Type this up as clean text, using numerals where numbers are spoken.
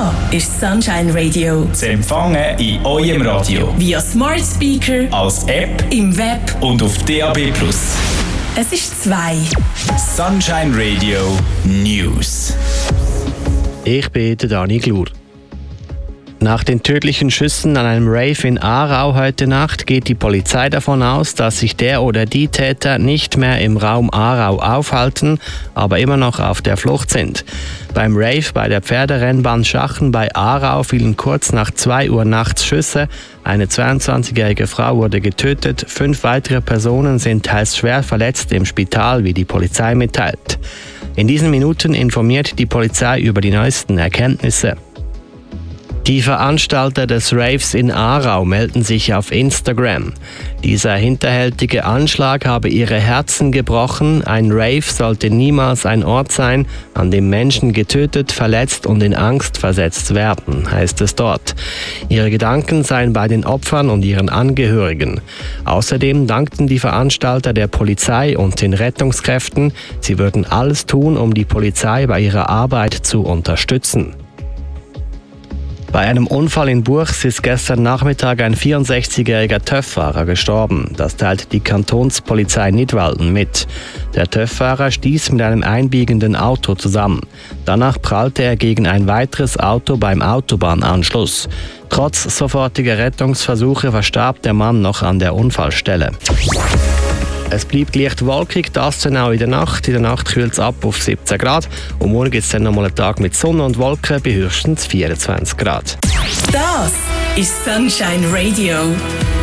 Da ist Sunshine Radio. Zu empfangen in eurem Radio. Via Smart Speaker, als App, im Web und auf DAB+. Es ist 2. Sunshine Radio News. Ich bin der Dani Glur. Nach den tödlichen Schüssen an einem Rave in Aarau heute Nacht geht die Polizei davon aus, dass sich der oder die Täter nicht mehr im Raum Aarau aufhalten, aber immer noch auf der Flucht sind. Beim Rave bei der Pferderennbahn Schachen bei Aarau fielen kurz nach 2 Uhr nachts Schüsse. Eine 22-jährige Frau wurde getötet, 5 weitere Personen sind teils schwer verletzt im Spital, wie die Polizei mitteilt. In diesen Minuten informiert die Polizei über die neuesten Erkenntnisse. Die Veranstalter des Raves in Aarau melden sich auf Instagram. Dieser hinterhältige Anschlag habe ihre Herzen gebrochen. Ein Rave sollte niemals ein Ort sein, an dem Menschen getötet, verletzt und in Angst versetzt werden, heißt es dort. Ihre Gedanken seien bei den Opfern und ihren Angehörigen. Außerdem dankten die Veranstalter der Polizei und den Rettungskräften. Sie würden alles tun, um die Polizei bei ihrer Arbeit zu unterstützen. Bei einem Unfall in Buchs ist gestern Nachmittag ein 64-jähriger TÜV-Fahrer gestorben. Das teilt die Kantonspolizei Nidwalden mit. Der TÜV-Fahrer stieß mit einem einbiegenden Auto zusammen. Danach prallte er gegen ein weiteres Auto beim Autobahnanschluss. Trotz sofortiger Rettungsversuche verstarb der Mann noch an der Unfallstelle. Es bleibt leicht wolkig, das dann auch in der Nacht. In der Nacht kühlt es ab auf 17 Grad. Und morgen gibt es dann nochmal einen Tag mit Sonne und Wolken bei höchstens 24 Grad. Das ist Sunshine Radio.